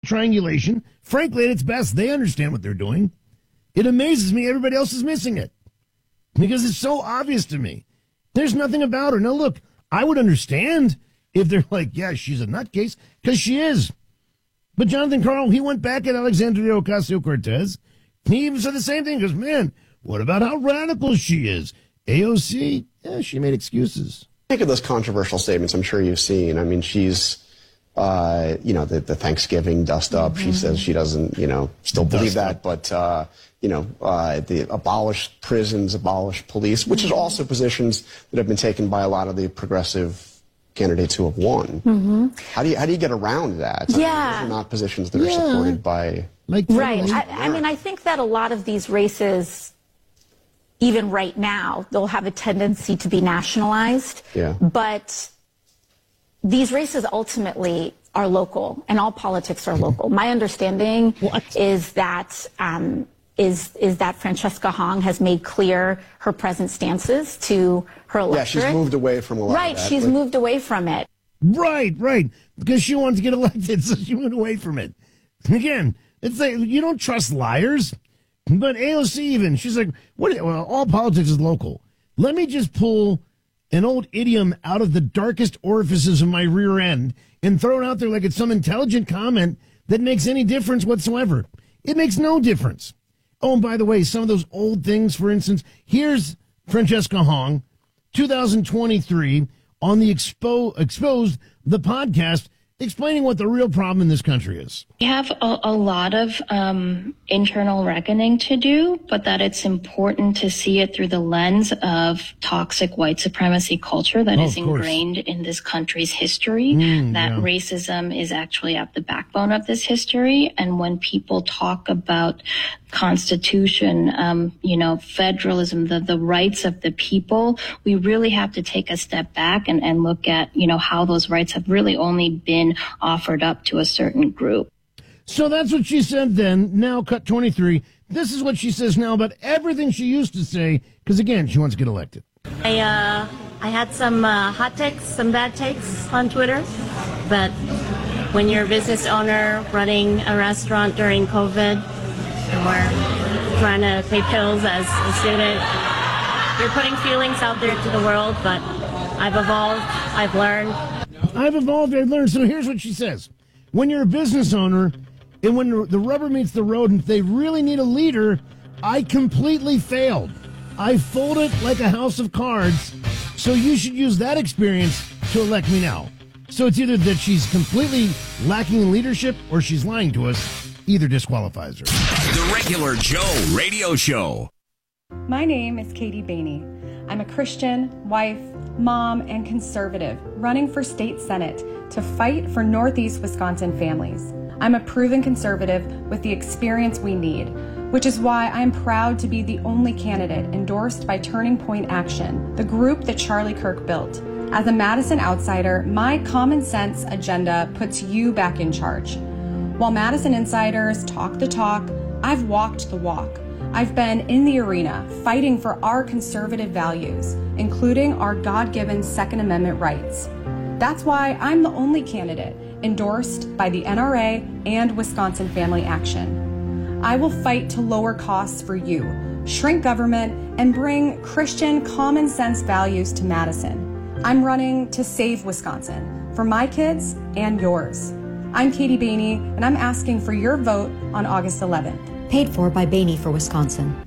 triangulation. Frankly, at its best, they understand what they're doing. It amazes me everybody else is missing it because it's so obvious to me. There's nothing about her. Now, look, I would understand if they're like, yeah, she's a nutcase, because she is. But Jonathan Karl, he went back at Alexandria Ocasio-Cortez. He even said the same thing. He goes, man, what about how radical she is? AOC, yeah, she made excuses. Think of those controversial statements I'm sure you've seen. I mean, she's, the Thanksgiving dust up. She says she doesn't, still believe that, but, the abolish prisons, abolish police, which is also positions that have been taken by a lot of the progressive candidates who have won. How do you get around that? Yeah. I mean, those are not positions that are supported by... Right. I mean, I think that a lot of these races, even right now, they'll have a tendency to be nationalized. Yeah. But these races ultimately are local, and all politics are local. My understanding is that that Francesca Hong has made clear her present stances to her electorate. Yeah, she's moved away from a lot of that. Right, she's moved away from it. Right. Because she wanted to get elected, so she went away from it. Again, it's like, you don't trust liars. But AOC even, she's like, well, all politics is local. Let me just pull an old idiom out of the darkest orifices of my rear end and throw it out there like it's some intelligent comment that makes any difference whatsoever. It makes no difference. Oh, and by the way, some of those old things, for instance, here's Francesca Hong, 2023, on the Exposed, the podcast, explaining what the real problem in this country is. We have a lot of internal reckoning to do, but that it's important to see it through the lens of toxic white supremacy culture that is ingrained in this country's history, that racism is actually at the backbone of this history. And when people talk about Constitution, federalism, the rights of the people, we really have to take a step back and look at, how those rights have really only been offered up to a certain group. So that's what she said then. Now, cut 23. This is what she says now about everything she used to say, because, again, she wants to get elected. I had some hot takes, some bad takes on Twitter, but when you're a business owner running a restaurant during COVID, or trying to pay bills as a student, you're putting feelings out there to the world, but I've evolved, I've learned. So here's what she says. When you're a business owner, and when the rubber meets the road, and if they really need a leader, I completely failed. I folded like a house of cards, so you should use that experience to elect me now. So it's either that she's completely lacking in leadership or she's lying to us. Either disqualifies her. The Regular Joe Radio Show. My name is Katie Bainey. I'm a Christian, wife, mom, and conservative running for state senate to fight for Northeast Wisconsin families. I'm a proven conservative with the experience we need, which is why I'm proud to be the only candidate endorsed by Turning Point Action, the group that Charlie Kirk built. As a Madison outsider, my common sense agenda puts you back in charge. While Madison insiders talk the talk, I've walked the walk. I've been in the arena fighting for our conservative values, including our God-given Second Amendment rights. That's why I'm the only candidate endorsed by the NRA and Wisconsin Family Action. I will fight to lower costs for you, shrink government, and bring Christian common sense values to Madison. I'm running to save Wisconsin for my kids and yours. I'm Katie Bainey, and I'm asking for your vote on August 11th. Paid for by Bainey for Wisconsin.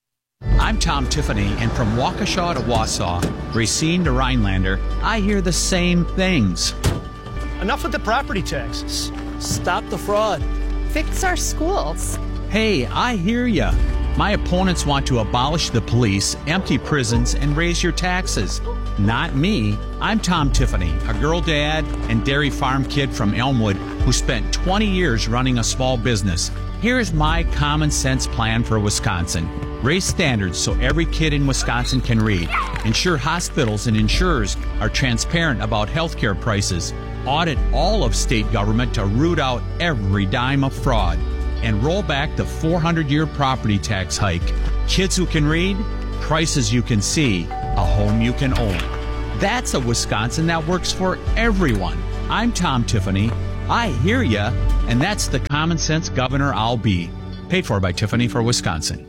I'm Tom Tiffany, and from Waukesha to Wausau, Racine to Rhinelander, I hear the same things. Enough with the property taxes. Stop the fraud. Fix our schools. Hey, I hear ya. My opponents want to abolish the police, empty prisons, and raise your taxes. Not me. I'm Tom Tiffany, a girl dad and dairy farm kid from Elmwood who spent 20 years running a small business. Here's my common sense plan for Wisconsin. Raise standards so every kid in Wisconsin can read. Ensure hospitals and insurers are transparent about healthcare prices. Audit all of state government to root out every dime of fraud. And roll back the 400-year property tax hike. Kids who can read, prices you can see, a home you can own. That's a Wisconsin that works for everyone. I'm Tom Tiffany, I hear ya, and that's the common sense governor I'll be. Paid for by Tiffany for Wisconsin.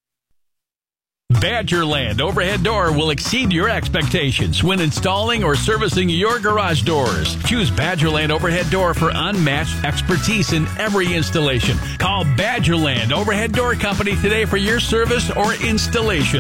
Badgerland Overhead Door will exceed your expectations when installing or servicing your garage doors. Choose Badgerland Overhead Door for unmatched expertise in every installation. Call Badgerland Overhead Door Company today for your service or installation.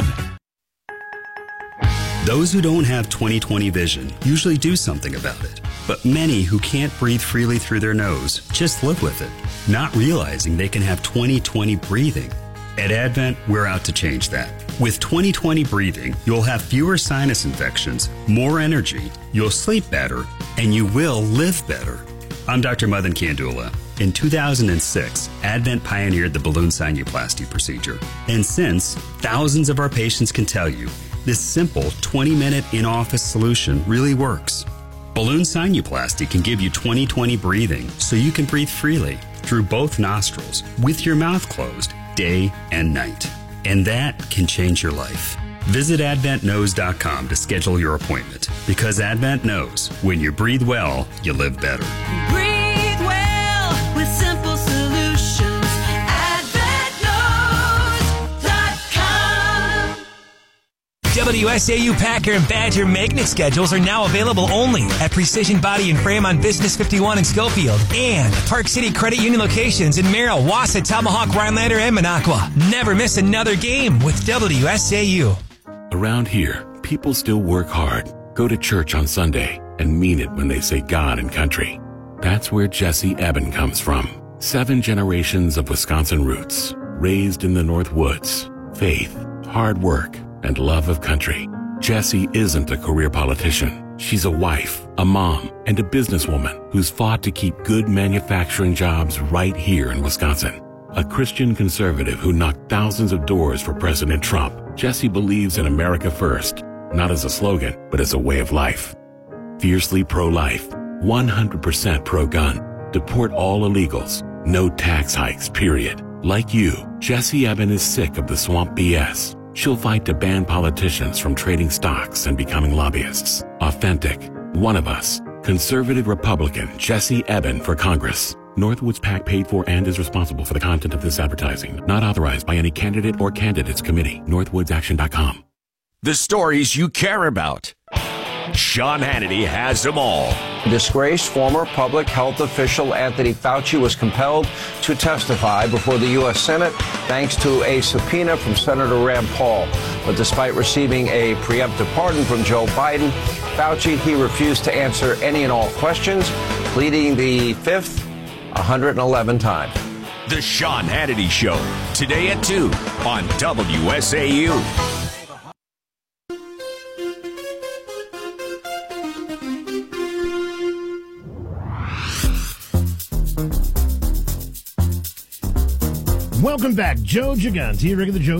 Those who don't have 20/20 vision usually do something about it. But many who can't breathe freely through their nose just live with it, not realizing they can have 20/20 breathing. At Advent, we're out to change that. With 20/20 breathing, you'll have fewer sinus infections, more energy, you'll sleep better, and you will live better. I'm Dr. Madan Kandula. In 2006, Advent pioneered the balloon sinuplasty procedure. And since, thousands of our patients can tell you, this simple 20-minute in-office solution really works. Balloon sinuplasty can give you 20/20 breathing so you can breathe freely through both nostrils with your mouth closed day and night. And that can change your life. Visit AdventKnows.com to schedule your appointment, because Advent knows when you breathe well, you live better. Breathe well with simple solutions. AdventKnows.com. WSAU Packer and Badger magnet schedules are now available only at Precision Body and Frame on Business 51 in Schofield and Park City Credit Union locations in Merrill, Wausau, Tomahawk, Rhinelander, and Minocqua. Never miss another game with WSAU. Around here, people still work hard, go to church on Sunday, and mean it when they say God and country. That's where Jesse Eben comes from. 7 generations of Wisconsin roots, raised in the North Woods, faith, hard work, and love of country. Jessie isn't a career politician. She's a wife, a mom, and a businesswoman who's fought to keep good manufacturing jobs right here in Wisconsin. A Christian conservative who knocked thousands of doors for President Trump, Jessie believes in America first, not as a slogan, but as a way of life. Fiercely pro-life, 100% pro-gun, deport all illegals, no tax hikes, period. Like you, Jessie Eben is sick of the swamp BS. She'll fight to ban politicians from trading stocks and becoming lobbyists. Authentic, one of us, conservative Republican Jessie Eben for Congress. Northwoods PAC paid for and is responsible for the content of this advertising. Not authorized by any candidate or candidates committee. NorthwoodsAction.com. The stories you care about. Sean Hannity has them all. Disgraced former public health official Anthony Fauci was compelled to testify before the U.S. Senate thanks to a subpoena from Senator Rand Paul. But despite receiving a preemptive pardon from Joe Biden, Fauci, he refused to answer any and all questions, pleading the fifth 111 times. The Sean Hannity Show, today at 2 on WSAU. Welcome back. Joe Gigante, regular Joe,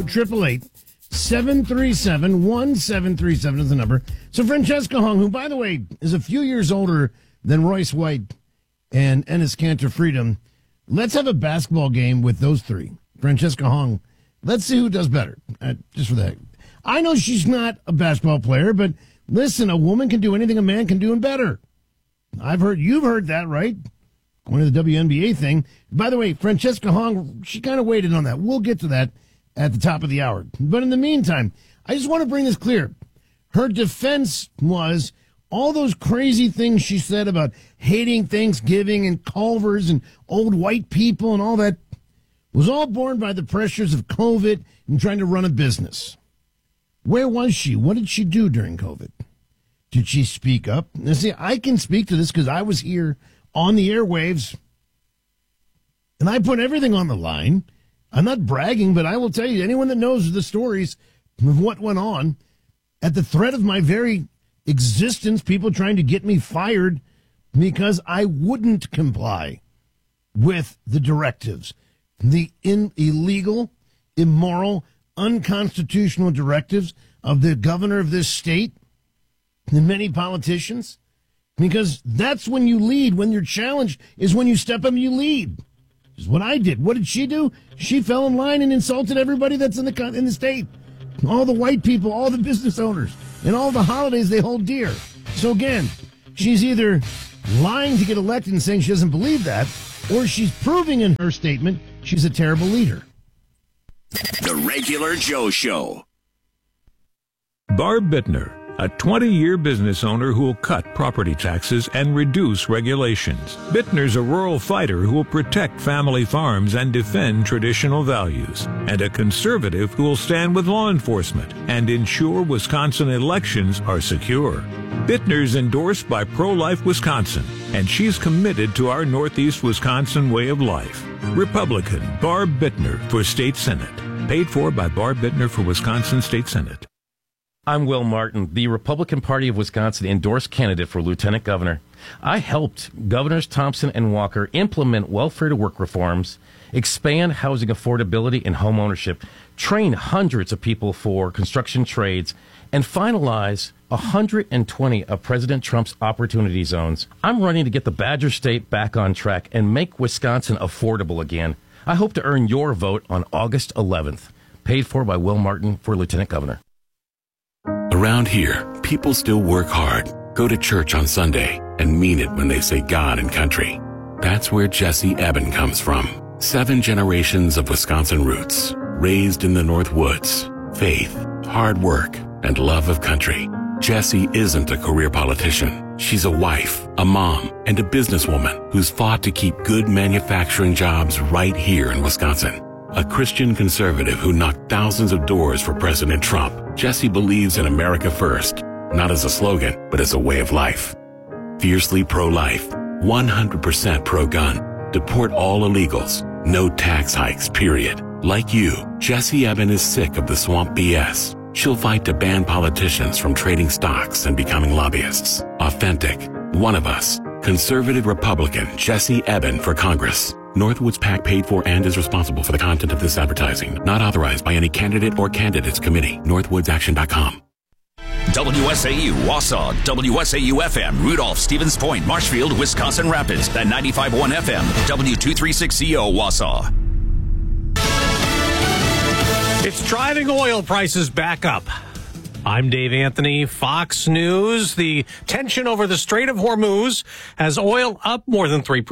888-737-1737 is the number. So Francesca Hong, who, by the way, is a few years older than Royce White and Enes Kanter Freedom, let's have a basketball game with those three. Francesca Hong, let's see who does better, just for the heck. I know she's not a basketball player, but listen, a woman can do anything a man can do and better. You've heard that, right? One of the WNBA thing. By the way, Francesca Hong, she kind of waited on that. We'll get to that at the top of the hour. But in the meantime, I just want to bring this clear. Her defense was all those crazy things she said about hating Thanksgiving and Culvers and old white people and all that was all born by the pressures of COVID and trying to run a business. Where was she? What did she do during COVID? Did she speak up? Now, see, I can speak to this because I was here on the airwaves, and I put everything on the line. I'm not bragging, but I will tell you, anyone that knows the stories of what went on, at the threat of my very existence, people trying to get me fired because I wouldn't comply with the directives, the illegal, immoral, unconstitutional directives of the governor of this state and many politicians. Because that's when you lead. When you're challenged is when you step up and you lead. Is what I did. What did she do? She fell in line and insulted everybody that's in the state. All the white people, all the business owners, and all the holidays they hold dear. So again, she's either lying to get elected and saying she doesn't believe that, or she's proving in her statement she's a terrible leader. The Regular Joe Show. Barb Bittner, a 20-year business owner who will cut property taxes and reduce regulations. Bittner's a rural fighter who will protect family farms and defend traditional values, and a conservative who will stand with law enforcement and ensure Wisconsin elections are secure. Bittner's endorsed by Pro-Life Wisconsin, and she's committed to our Northeast Wisconsin way of life. Republican Barb Bittner for State Senate. Paid for by Barb Bittner for Wisconsin State Senate. I'm Will Martin, the Republican Party of Wisconsin endorsed candidate for Lieutenant Governor. I helped Governors Thompson and Walker implement welfare-to-work reforms, expand housing affordability and home ownership, train hundreds of people for construction trades, and finalize 120 of President Trump's opportunity zones. I'm running to get the Badger State back on track and make Wisconsin affordable again. I hope to earn your vote on August 11th. Paid for by Will Martin for Lieutenant Governor. Around here, people still work hard, go to church on Sunday, and mean it when they say God and country. That's where Jesse Eben comes from. 7 generations of Wisconsin roots, raised in the North Woods. Faith, hard work, and love of country. Jesse isn't a career politician. She's a wife, a mom, and a businesswoman who's fought to keep good manufacturing jobs right here in Wisconsin. A Christian conservative who knocked thousands of doors for President Trump, Jesse believes in America first, not as a slogan, but as a way of life. Fiercely pro-life, 100% pro-gun, deport all illegals, no tax hikes, period. Like you, Jesse Eben is sick of the swamp BS. She'll fight to ban politicians from trading stocks and becoming lobbyists. Authentic, one of us, conservative Republican Jesse Eben for Congress. Northwoods PAC paid for and is responsible for the content of this advertising. Not authorized by any candidate or candidates committee. NorthwoodsAction.com. WSAU, Wausau, WSAU FM, Rudolph, Stevens Point, Marshfield, Wisconsin Rapids, and 95.1 FM, W236CO, Wausau. It's driving oil prices back up. I'm Dave Anthony, Fox News. The tension over the Strait of Hormuz has oil up more than 3%.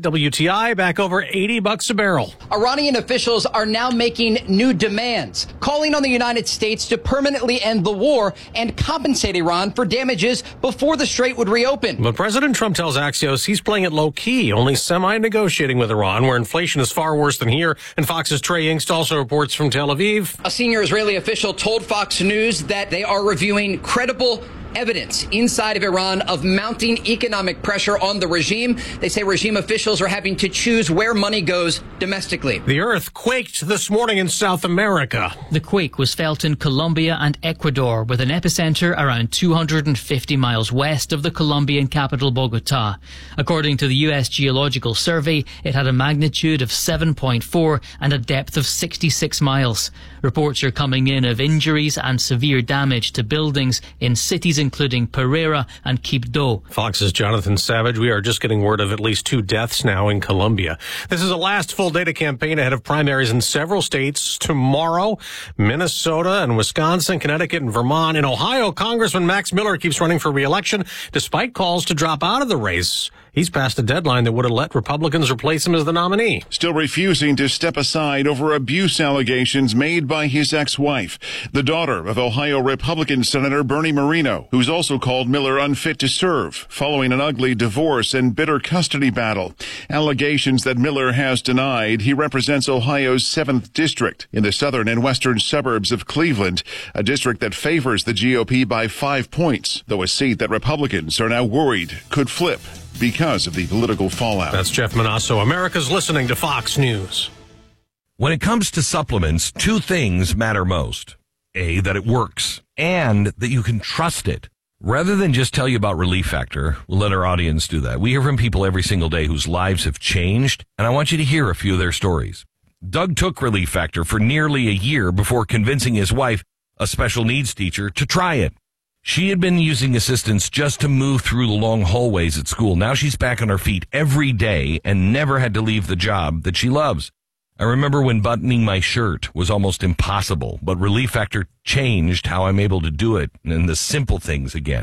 WTI back over $80 a barrel. Iranian officials are now making new demands, calling on the United States to permanently end the war and compensate Iran for damages before the Strait would reopen. But President Trump tells Axios he's playing it low-key, only semi-negotiating with Iran, where inflation is far worse than here. And Fox's Trey Yingst also reports from Tel Aviv. A senior Israeli official told Fox News that they are reviewing credible evidence inside of Iran of mounting economic pressure on the regime. They say regime officials are having to choose where money goes domestically. The earth quaked this morning in South America. The quake was felt in Colombia and Ecuador, with an epicenter around 250 miles west of the Colombian capital, Bogota. According to the U.S. Geological Survey, it had a magnitude of 7.4 and a depth of 66 miles. Reports are coming in of injuries and severe damage to buildings in cities including Pereira and Quibdó. Fox's Jonathan Savage. We are just getting word of at least 2 deaths now in Colombia. This is a last full day to campaign ahead of primaries in several states tomorrow. Minnesota and Wisconsin, Connecticut and Vermont. In Ohio, Congressman Max Miller keeps running for re-election despite calls to drop out of the race. He's passed a deadline that would have let Republicans replace him as the nominee. Still refusing to step aside over abuse allegations made by his ex-wife, the daughter of Ohio Republican Senator Bernie Moreno, who's also called Miller unfit to serve following an ugly divorce and bitter custody battle. Allegations that Miller has denied. He represents Ohio's 7th district in the southern and western suburbs of Cleveland, a district that favors the GOP by 5 points, though a seat that Republicans are now worried could flip because of the political fallout. That's Jeff Manasso. America's listening to Fox News. When it comes to supplements, 2 things matter most. A, that it works, and that you can trust it. Rather than just tell you about Relief Factor, we'll let our audience do that. We hear from people every single day whose lives have changed, and I want you to hear a few of their stories. Doug took Relief Factor for nearly a year before convincing his wife, a special needs teacher, to try it. She had been using assistance just to move through the long hallways at school. Now she's back on her feet every day and never had to leave the job that she loves. I remember when buttoning my shirt was almost impossible, but Relief Factor changed how I'm able to do it and the simple things again.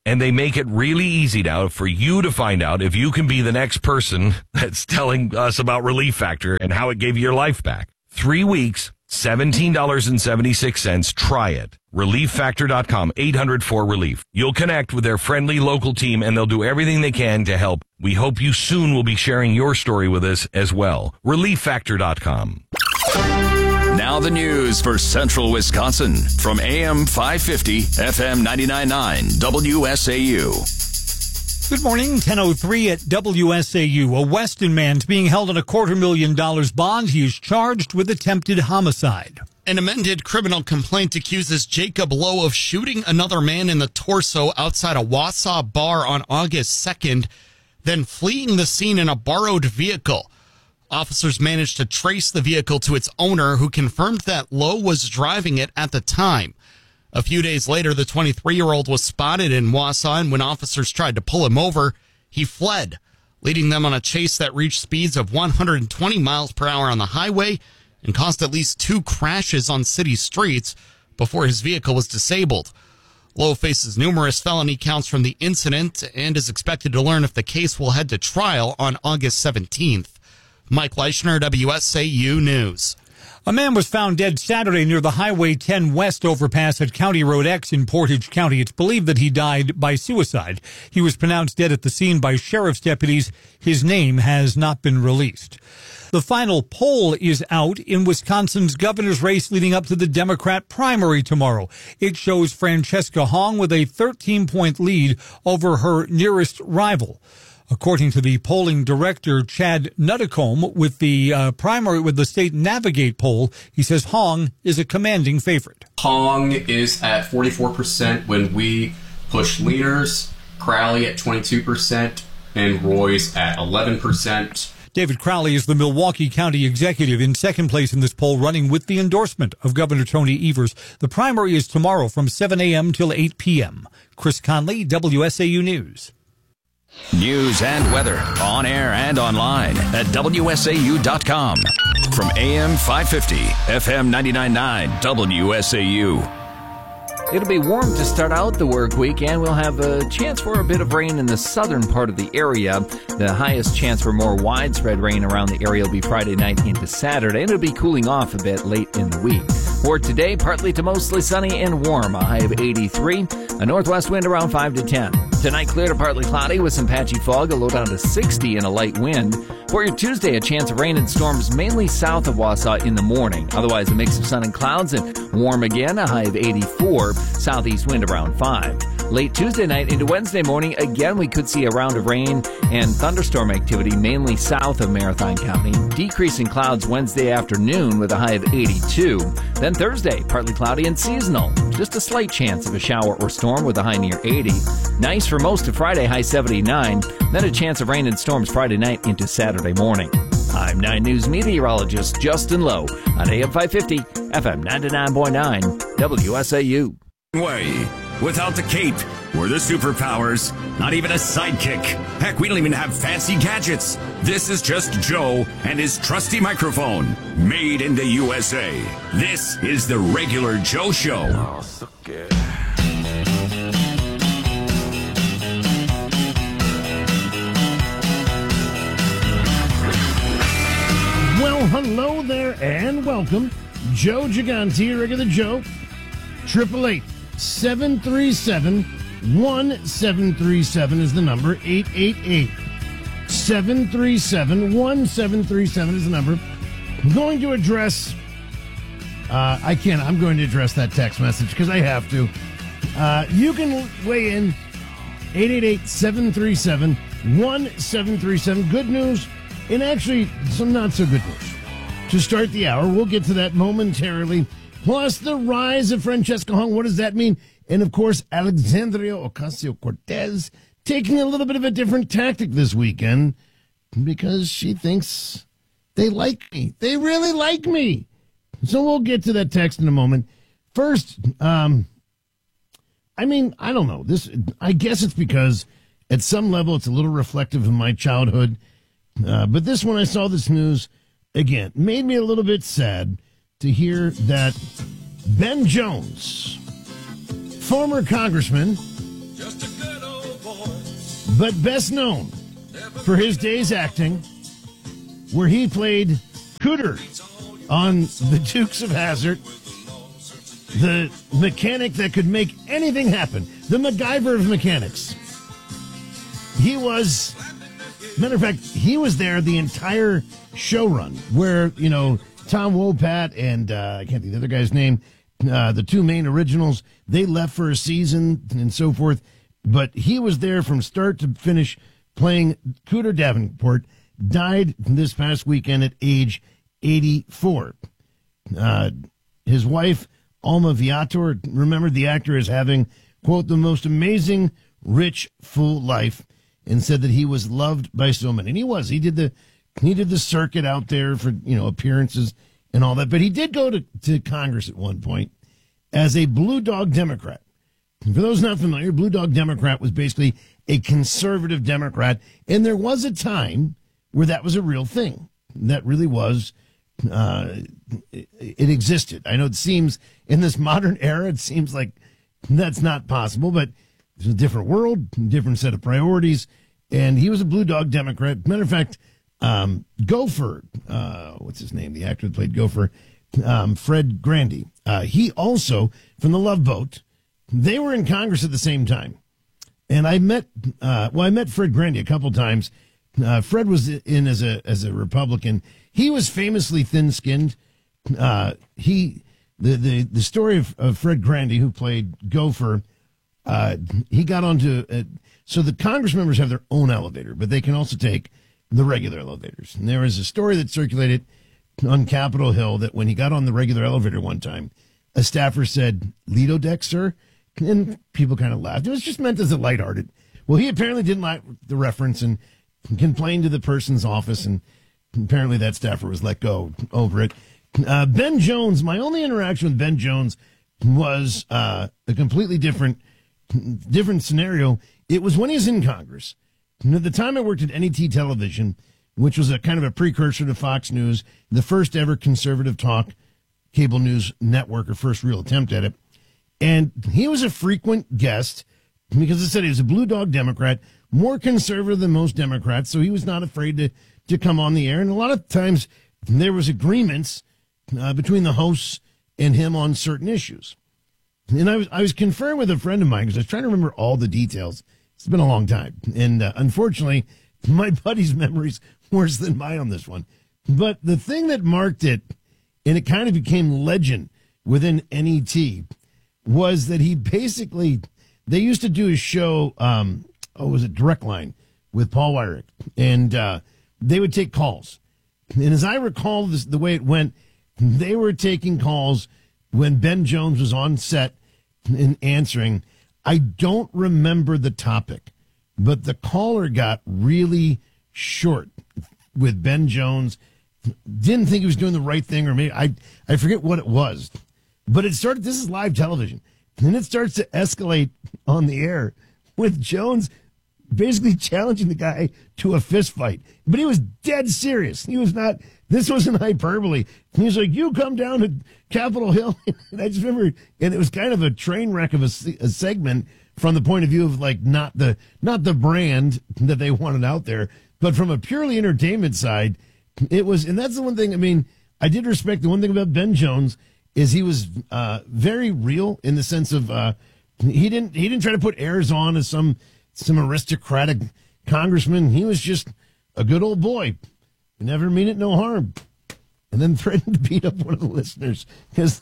And they make it really easy now for you to find out if you can be the next person that's telling us about Relief Factor and how it gave you your life back. 3 weeks, $17.76. Try it. ReliefFactor.com, 800-4RELIEF. You'll connect with their friendly local team, and they'll do everything they can to help. We hope you soon will be sharing your story with us as well. ReliefFactor.com. Now the news for Central Wisconsin from AM 550, FM 99.9, WSAU. Good morning, 10:03 at WSAU. A Weston man's being held on a $250,000 bond. He is charged with attempted homicide. An amended criminal complaint accuses Jacob Lowe of shooting another man in the torso outside a Wausau bar on August 2nd, then fleeing the scene in a borrowed vehicle. Officers managed to trace the vehicle to its owner, who confirmed that Lowe was driving it at the time. A few days later, the 23-year-old was spotted in Wausau, and when officers tried to pull him over, he fled, leading them on a chase that reached speeds of 120 miles per hour on the highway and caused at least 2 crashes on city streets before his vehicle was disabled. Lowe faces numerous felony counts from the incident and is expected to learn if the case will head to trial on August 17th. Mike Leischner, WSAU News. A man was found dead Saturday near the Highway 10 West overpass at County Road X in Portage County. It's believed that he died by suicide. He was pronounced dead at the scene by sheriff's deputies. His name has not been released. The final poll is out in Wisconsin's governor's race leading up to the Democrat primary tomorrow. It shows Francesca Hong with a 13-point lead over her nearest rival. According to the polling director, Chad Nuttacombe, with the primary with the state Navigate poll, he says Hong is a commanding favorite. Hong is at 44% when we push leaders, Crowley at 22%, and Roy's at 11%. David Crowley is the Milwaukee County executive in second place in this poll, running with the endorsement of Governor Tony Evers. The primary is tomorrow from 7 a.m. till 8 p.m. Chris Conley, WSAU News. News and weather on air and online at WSAU.com. From AM 550, FM 99.9, WSAU. It'll be warm to start out the work week, and we'll have a chance for a bit of rain in the southern part of the area. The highest chance for more widespread rain around the area will be Friday night into Saturday, and it'll be cooling off a bit late in the week. For today, partly to mostly sunny and warm, a high of 83, a northwest wind around 5 to 10. Tonight, clear to partly cloudy with some patchy fog, a low down to 60 and a light wind. For your Tuesday, a chance of rain and storms mainly south of Wausau in the morning. Otherwise, a mix of sun and clouds and warm again, a high of 84, southeast wind around 5. Late Tuesday night into Wednesday morning, again, we could see a round of rain and thunderstorm activity mainly south of Marathon County. Decreasing clouds Wednesday afternoon with a high of 82. Then Thursday, partly cloudy and seasonal. Just a slight chance of a shower or storm with a high near 80. Nice for most of Friday, high 79. Then a chance of rain and storms Friday night into Saturday morning. I'm 9 News meteorologist Justin Lowe on AM 550, FM 99.9, WSAU. Way. Without the cape or the superpowers, not even a sidekick. Heck, we don't even have fancy gadgets. This is just Joe and his trusty microphone, made in the USA. This is the Regular Joe Show. Oh, so good. Well, hello there and welcome. Joe Gigante, Regular Joe, 888-737-1737 is the number. 888-737-1737 is the number. I'm going to address, I'm going to address that text message because I have to. You can weigh in, 888-737-1737. Good news, and actually some not so good news. To start the hour, we'll get to that momentarily. Plus, the rise of Francesca Hong. What does that mean? And, of course, Alexandria Ocasio-Cortez taking a little bit of a different tactic this weekend because she thinks they like me. They really like me. So we'll get to that text in a moment. First, I don't know. I guess it's because at some level it's a little reflective of my childhood. But this, when I saw this news, again, made me a little bit sad to hear that Ben Jones, former congressman, just a good but best known for his days acting, where he played Cooter on The Dukes of Hazzard, the mechanic that could make anything happen, the MacGyver of mechanics. He was, matter of fact, he was there the entire show run, where, you know, Tom Wopat and I can't think of the other guy's name, the two main originals, they left for a season and so forth, but he was there from start to finish playing Cooter Davenport. Died this past weekend at age 84. His wife, Alma Viator, remembered the actor as having, quote, the most amazing, rich, full life, and said that he was loved by so many. And he was. He did the circuit out there for, you know, appearances and all that. But he did go to Congress at one point as a Blue Dog Democrat. And for those not familiar, Blue Dog Democrat was basically a conservative Democrat. And there was a time where that was a real thing. That really was, it existed. I know it seems in this modern era, it seems like that's not possible, but it's a different world, different set of priorities. And he was a Blue Dog Democrat. Matter of fact, Gopher, what's his name? The actor that played Gopher, Fred Grandy. He also, from The Love Boat, they were in Congress at the same time. And I met Fred Grandy a couple times. Fred was in as a Republican. He was famously thin-skinned. The story of Fred Grandy, who played Gopher, he got onto so the Congress members have their own elevator, but they can also take the regular elevators. And there was a story that circulated on Capitol Hill that when he got on the regular elevator one time, a staffer said, "Lido deck, sir?" And people kind of laughed. It was just meant as a lighthearted. Well, he apparently didn't like the reference and complained to the person's office, and apparently that staffer was let go over it. Ben Jones, my only interaction with Ben Jones was a completely different scenario. It was when he was in Congress. And at the time I worked at NET Television, which was a kind of a precursor to Fox News, the first ever conservative talk cable news network, or first real attempt at it. And he was a frequent guest because I said he was a Blue Dog Democrat, more conservative than most Democrats, so he was not afraid to come on the air. And a lot of times there was agreements between the hosts and him on certain issues. And I was conferring with a friend of mine because I was trying to remember all the details. It's been a long time. And unfortunately, my buddy's memory's worse than mine on this one. But the thing that marked it, and it kind of became legend within NET, was that he basically, they used to do a show, was it Direct Line with Paul Weyrich, and they would take calls. And as I recall the way it went, they were taking calls when Ben Jones was on set and answering. I don't remember the topic, but the caller got really short with Ben Jones. Didn't think he was doing the right thing, or maybe I forget what it was. But it started, this is live television, and it starts to escalate on the air with Jones basically challenging the guy to a fist fight. But he was dead serious. He was not, this wasn't hyperbole. He was like, "You come down to Capitol Hill." And I just remember, and it was kind of a train wreck of a segment from the point of view of like not the brand that they wanted out there, but from a purely entertainment side, it was, and that's the one thing, I mean, I did respect the one thing about Ben Jones is he was very real in the sense of he didn't try to put airs on as some aristocratic congressman. He was just a good old boy. Never mean it no harm. And then threatened to beat up one of the listeners because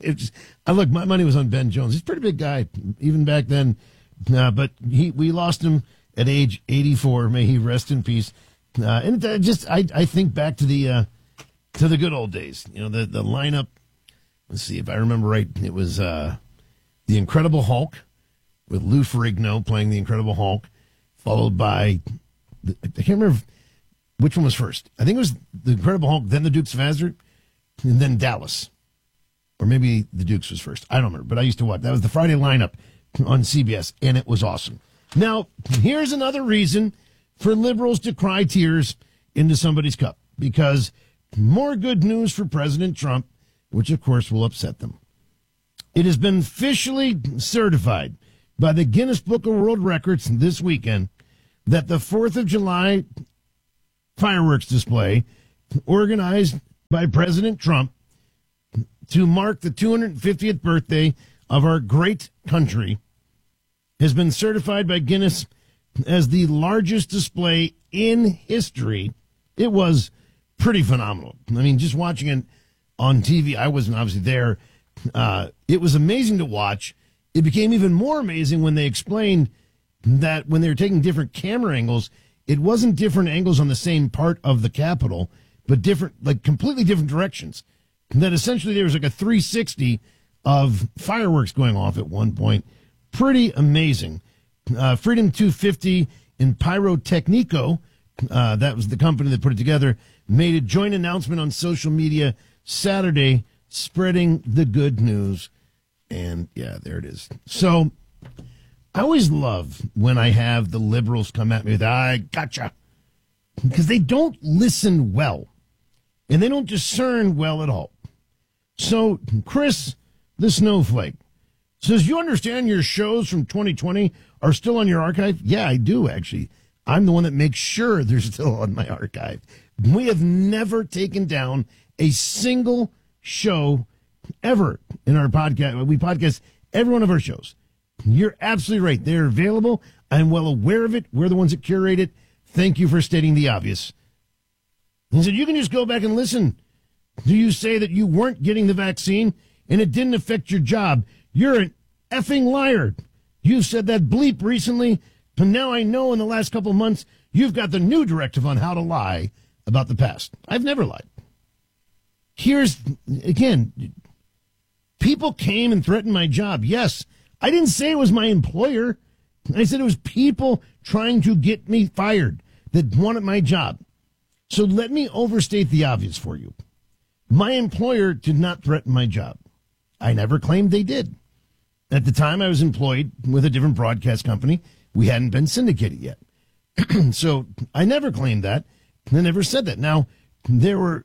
look, my money was on Ben Jones. He's a pretty big guy even back then. But we lost him at age 84. May he rest in peace. And I think back to the good old days. You know, the lineup. Let's see if I remember right. It was the Incredible Hulk with Lou Ferrigno playing the Incredible Hulk, followed by I can't remember which one was first. I think it was the Incredible Hulk, then the Dukes of Hazzard, and then Dallas, or maybe the Dukes was first. I don't remember, but I used to watch. That was the Friday lineup on CBS, and it was awesome. Now, here's another reason for liberals to cry tears into somebody's cup, because more good news for President Trump, which of course will upset them. It has been officially certified by the Guinness Book of World Records this weekend that the 4th of July fireworks display organized by President Trump to mark the 250th birthday of our great country has been certified by Guinness as the largest display in history. It was pretty phenomenal. I mean, just watching it on TV, I wasn't obviously there. It was amazing to watch. It became even more amazing when they explained that when they were taking different camera angles, it wasn't different angles on the same part of the Capitol, but different, like completely different directions. And that essentially there was like a 360 of fireworks going off at one point. Pretty amazing. Freedom 250 and Pyrotechnico, that was the company that put it together, made a joint announcement on social media Saturday spreading the good news. And yeah, there it is. So I always love when I have the liberals come at me with, I gotcha. Because they don't listen well. And they don't discern well at all. So Chris, the snowflake, says, you understand your shows from 2020 are still on your archive? Yeah, I do, actually. I'm the one that makes sure they're still on my archive. We have never taken down a single show ever in our podcast. We podcast every one of our shows. You're absolutely right. They're available. I'm well aware of it. We're the ones that curate it. Thank you for stating the obvious. He said, you can just go back and listen. Do you say that you weren't getting the vaccine and it didn't affect your job? You're an effing liar. You said that bleep recently, but now I know in the last couple of months you've got the new directive on how to lie about the past. I've never lied. Here's, again, people came and threatened my job. Yes, I didn't say it was my employer. I said it was people trying to get me fired that wanted my job. So let me overstate the obvious for you. My employer did not threaten my job. I never claimed they did. At the time, I was employed with a different broadcast company. We hadn't been syndicated yet. So I never claimed that. I never said that. Now, there were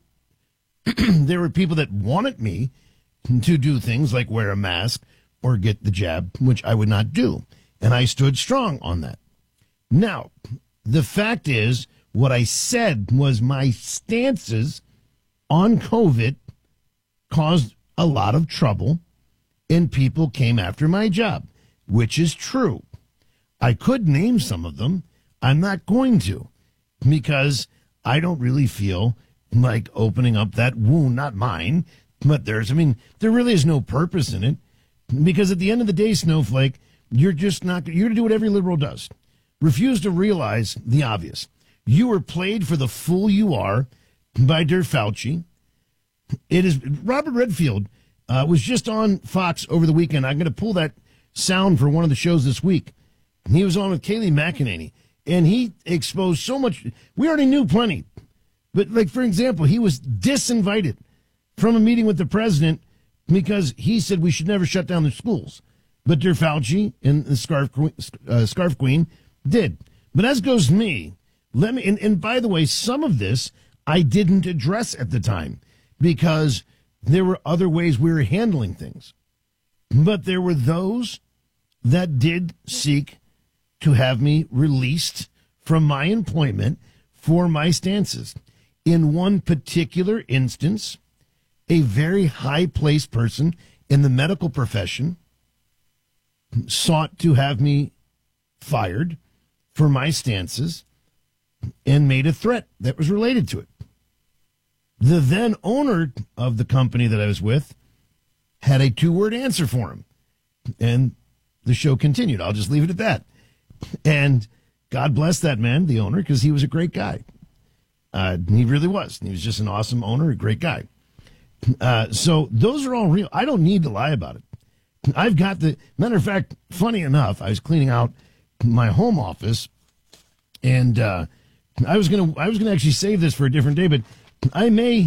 people that wanted me to do things like wear a mask or get the jab, which I would not do. And I stood strong on that. Now, the fact is, what I said was my stances on COVID caused a lot of trouble, and people came after my job, which is true. I could name some of them. I'm not going to, because I don't really feel like opening up that wound, not mine, but theirs. I mean, there really is no purpose in it, because at the end of the day, Snowflake, you're just not, you're going to do what every liberal does. Refuse to realize the obvious. You were played for the fool you are by Der Fauci. It is Robert Redfield was just on Fox over the weekend. I'm going to pull that sound for one of the shows this week. He was on with Kayleigh McEnany, and he exposed so much. We already knew plenty. But, like, for example, he was disinvited from a meeting with the president because he said we should never shut down the schools. But Der Fauci and the Scarf Queen did. But as goes me, let me, and by the way, some of this I didn't address at the time because there were other ways we were handling things. But there were those that did seek to have me released from my employment for my stances. In one particular instance, a very high-placed person in the medical profession sought to have me fired for my stances and made a threat that was related to it. The then owner of the company that I was with had a 2-word answer for him. And the show continued. I'll just leave it at that. And God bless that man, the owner, because he was a great guy. He really was. He was just an awesome owner, a great guy. So those are all real. I don't need to lie about it. I've got the, matter of fact, funny enough, I was cleaning out my home office, and I was gonna actually save this for a different day, but I may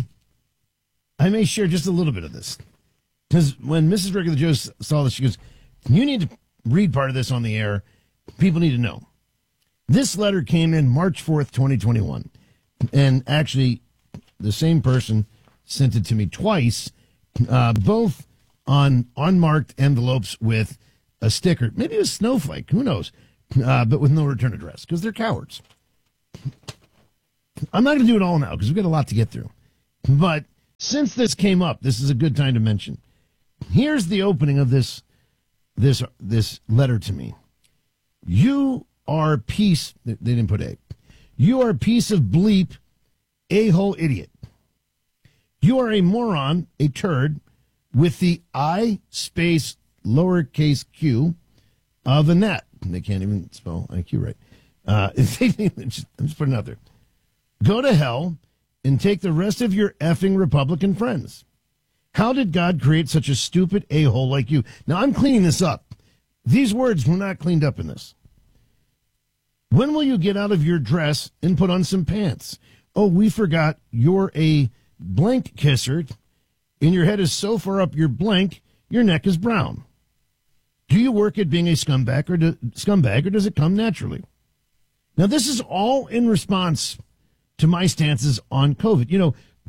share just a little bit of this, because when Mrs. Regular Joe saw this, she goes, "You need to read part of this on the air. People need to know." This letter came in March 4th, 2021, and actually, the same person sent it to me twice, both on unmarked envelopes with a sticker. Maybe it was Snowflake. Who knows? but with no return address because they're cowards. I'm not going to do it all now because we've got a lot to get through. But since this came up, this is a good time to mention. Here's the opening of this letter to me. You are a piece. They didn't put A. You are a piece of bleep, a-hole idiot. You are a moron, a turd, with the I space lowercase q of a net. They can't even spell IQ right. I'm just putting it out there. Go to hell and take the rest of your effing Republican friends. How did God create such a stupid a-hole like you? Now, I'm cleaning this up. These words were not cleaned up in this. When will you get out of your dress and put on some pants? Oh, we forgot you're a blank kisser, and your head is so far up your blank, your neck is brown. Do you work at being a scumbag, or does it come naturally? Now, this is all in response to my stances on COVID. You know,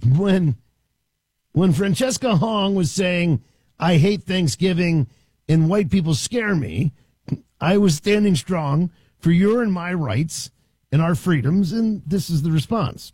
when Francesca Hong was saying, I hate Thanksgiving and white people scare me, I was standing strong for your and my rights and our freedoms, and this is the response.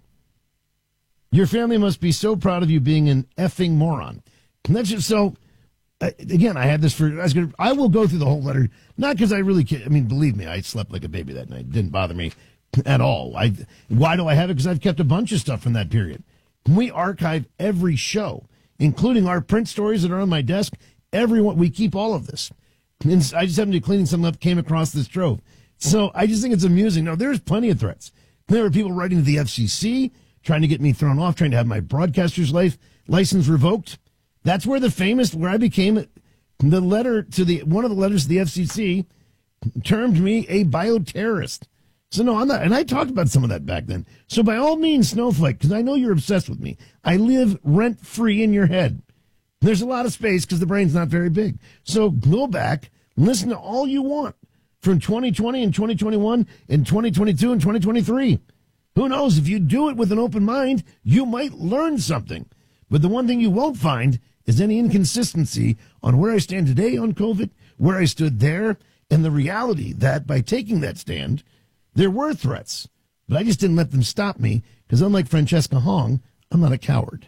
Your family must be so proud of you being an effing moron. And that's just so, again, I had this I will go through the whole letter, not because I really can't. I mean, believe me, I slept like a baby that night. It didn't bother me at all. Why do I have it? Because I've kept a bunch of stuff from that period. We archive every show, including our print stories that are on my desk. Everyone, we keep all of this. And I just happened to be cleaning something up, came across this trove. So I just think it's amusing. Now, there's plenty of threats. There were people writing to the FCC, trying to get me thrown off, trying to have my broadcaster's license revoked. That's where where I became one of the letters to the FCC termed me a bioterrorist. So no, I'm not. And I talked about some of that back then. So by all means, Snowflake, because I know you're obsessed with me. I live rent-free in your head. There's a lot of space because the brain's not very big. So go back, listen to all you want from 2020 and 2021 and 2022 and 2023. Who knows? If you do it with an open mind, you might learn something. But the one thing you won't find is any inconsistency on where I stand today on COVID, where I stood there, and the reality that by taking that stand, there were threats. But I just didn't let them stop me because unlike Francesca Hong, I'm not a coward.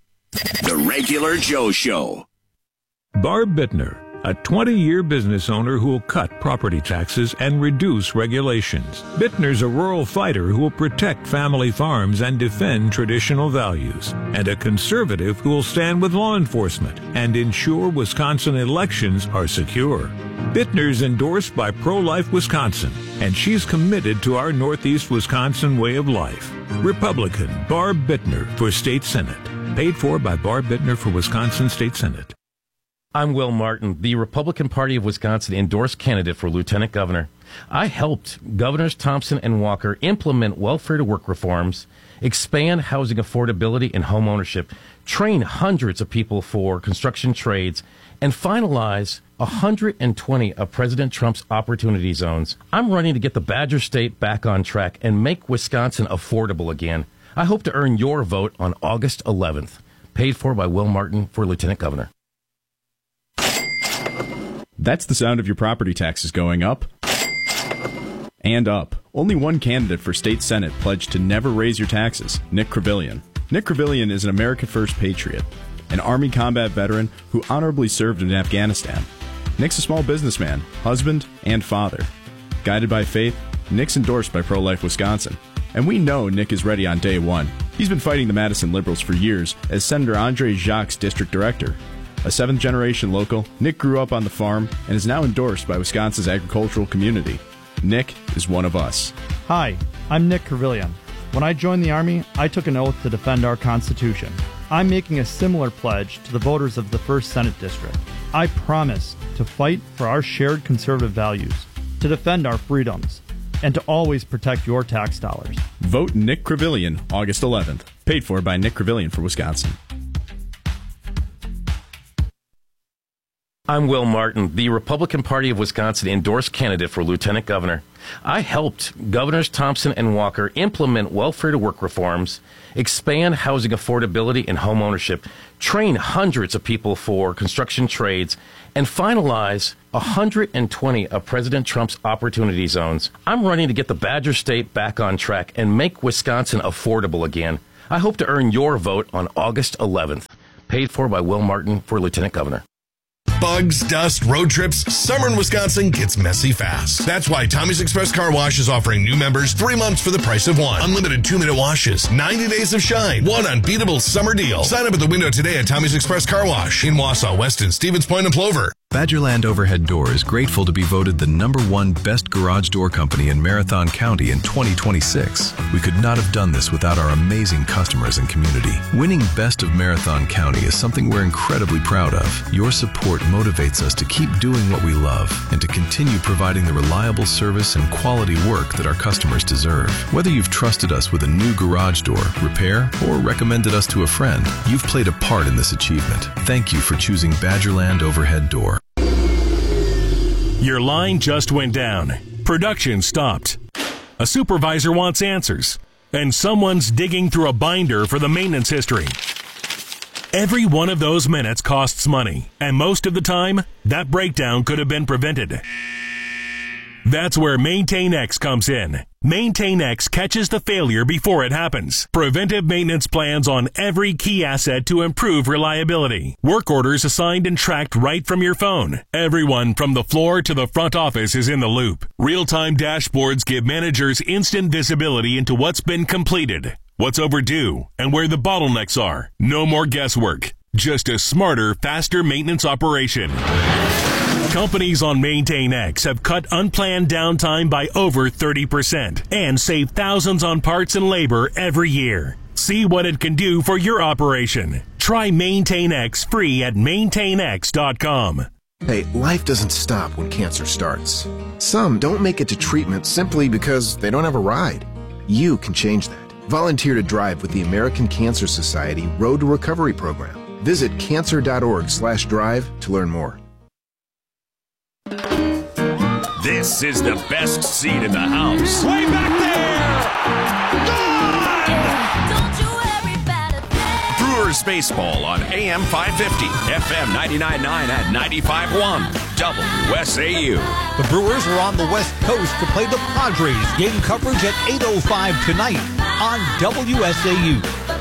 The Regular Joe Show. Barb Bittner, a 20-year business owner who will cut property taxes and reduce regulations. Bittner's a rural fighter who will protect family farms and defend traditional values, and a conservative who will stand with law enforcement and ensure Wisconsin elections are secure. Bittner's endorsed by Pro-Life Wisconsin, and she's committed to our Northeast Wisconsin way of life. Republican Barb Bittner for State Senate. Paid for by Barb Bittner for Wisconsin State Senate. I'm Will Martin, the Republican Party of Wisconsin endorsed candidate for lieutenant governor. I helped Governors Thompson and Walker implement welfare-to-work reforms, expand housing affordability and home ownership, train hundreds of people for construction trades, and finalize 120 of President Trump's opportunity zones. I'm running to get the Badger State back on track and make Wisconsin affordable again. I hope to earn your vote on August 11th. Paid for by Will Martin for lieutenant governor. That's the sound of your property taxes going up and up. Only one candidate for state senate pledged to never raise your taxes, Nick Krevillian. Nick Krevillian is an America First patriot, an Army combat veteran who honorably served in Afghanistan. Nick's a small businessman, husband, and father. Guided by faith, Nick's endorsed by Pro-Life Wisconsin. And we know Nick is ready on day one. He's been fighting the Madison Liberals for years as Senator Andre Jacques' district director. A seventh-generation local, Nick grew up on the farm and is now endorsed by Wisconsin's agricultural community. Nick is one of us. Hi, I'm Nick Krevillian. When I joined the Army, I took an oath to defend our Constitution. I'm making a similar pledge to the voters of the 1st Senate District. I promise to fight for our shared conservative values, to defend our freedoms, and to always protect your tax dollars. Vote Nick Krevillian August 11th. Paid for by Nick Krevillian for Wisconsin. I'm Will Martin, the Republican Party of Wisconsin endorsed candidate for lieutenant governor. I helped Governors Thompson and Walker implement welfare-to-work reforms, expand housing affordability and home ownership, train hundreds of people for construction trades, and finalize 120 of President Trump's opportunity zones. I'm running to get the Badger State back on track and make Wisconsin affordable again. I hope to earn your vote on August 11th. Paid for by Will Martin for Lieutenant Governor. Bugs, dust, road trips, summer in Wisconsin gets messy fast. That's why Tommy's Express Car Wash is offering new members 3 months for the price of one. Unlimited 2-minute washes, 90 days of shine, one unbeatable summer deal. Sign up at the window today at Tommy's Express Car Wash in Wausau, Weston, Stevens Point, and Plover. Badgerland Overhead Door is grateful to be voted the #1 best garage door company in Marathon County in 2026. We could not have done this without our amazing customers and community. Winning Best of Marathon County is something we're incredibly proud of. Your support motivates us to keep doing what we love and to continue providing the reliable service and quality work that our customers deserve. Whether you've trusted us with a new garage door, repair, or recommended us to a friend, you've played a part in this achievement. Thank you for choosing Badgerland Overhead Door. Your line just went down. Production stopped. A supervisor wants answers, and someone's digging through a binder for the maintenance history. Every one of those minutes costs money, and most of the time, that breakdown could have been prevented. That's where MaintainX comes in. MaintainX catches the failure before it happens. Preventive maintenance plans on every key asset to improve reliability. Work orders assigned and tracked right from your phone. Everyone from the floor to the front office is in the loop. Real-time dashboards give managers instant visibility into what's been completed, what's overdue, and where the bottlenecks are. No more guesswork. Just a smarter, faster maintenance operation. Companies on MaintainX have cut unplanned downtime by over 30% and saved thousands on parts and labor every year. See what it can do for your operation. Try MaintainX free at maintainx.com. Hey, life doesn't stop when cancer starts. Some don't make it to treatment simply because they don't have a ride. You can change that. Volunteer to drive with the American Cancer Society Road to Recovery program. Visit cancer.org/drive to learn more. This is the best seat in the house. Way back there! Brewers Baseball on AM 550, FM 99.9 at 95.1, WSAU. The Brewers are on the West Coast to play the Padres. Game coverage at 8:05 tonight on WSAU.